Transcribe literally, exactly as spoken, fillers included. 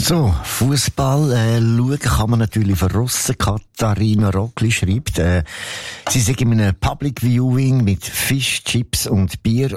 So, Fußball äh, schauen kann man natürlich von Russen. Katharina Rockli schreibt, äh, sie sei in einem Public Viewing mit Fisch, Chips und Bier